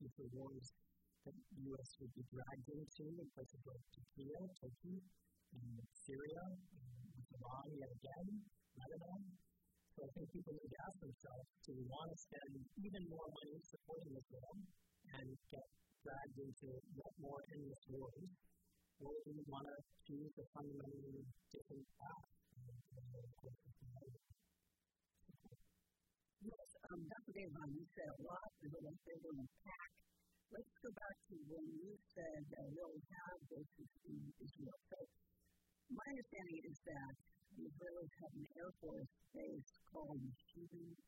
future wars that the U.S. would be dragged into in places like Turkey, and Syria, and Iran yet again, Lebanon. So I think people need to ask themselves, do we want to spend even more money supporting Israel and get dragged into yet more endless wars, or do we want to choose a fundamentally different path? Yes, Dr. David, you said a lot, but I think they're going to pack. Let's go back to when you said we'll have bases in Israel. So my understanding is that the Israelis have an Air Force base called Yeshiva